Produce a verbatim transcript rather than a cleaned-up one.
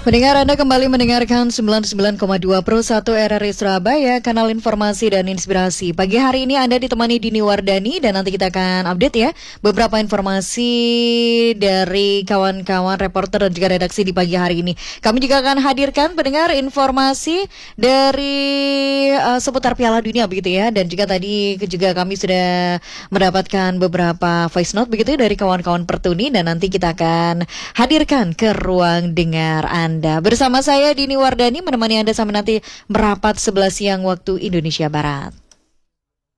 Pendengar, Anda kembali mendengarkan sembilan puluh sembilan koma dua Pro satu R R I Surabaya, kanal informasi dan inspirasi. Pagi hari ini Anda ditemani Dini Wardani dan nanti kita akan update ya beberapa informasi dari kawan-kawan reporter dan juga redaksi di pagi hari ini. Kami juga akan hadirkan pendengar informasi dari uh, seputar Piala Dunia begitu ya, dan juga tadi juga kami sudah mendapatkan beberapa voice note begitu dari kawan-kawan Pertuni dan nanti kita akan hadirkan ke ruang dengar Anda. Anda. Bersama saya Dini Wardani menemani Anda sampai nanti merapat sebelas siang waktu Indonesia Barat.